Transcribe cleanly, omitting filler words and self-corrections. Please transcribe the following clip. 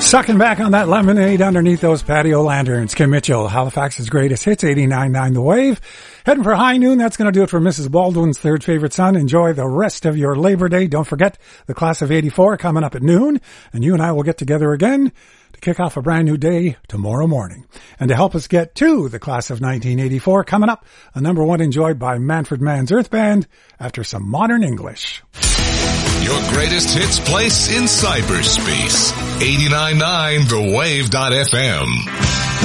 Sucking back on that lemonade underneath those patio lanterns. Kim Mitchell, Halifax's greatest hits, 89.9 The Wave. Heading for high noon. That's going to do it for Mrs. Baldwin's third favorite son. Enjoy the rest of your Labor Day. Don't forget the class of 84 coming up at noon. And you and I will get together again to kick off a brand new day tomorrow morning. And to help us get to the class of 1984 coming up, a number one enjoyed by Manfred Mann's Earth Band after some modern English. Your greatest hits place in cyberspace. 89.9 TheWave.fm.